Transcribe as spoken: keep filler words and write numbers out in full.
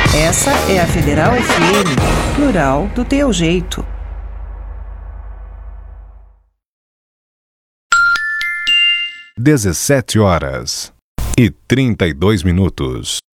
Essa é a Federal F M, plural do teu jeito. dezessete horas e trinta e dois minutos.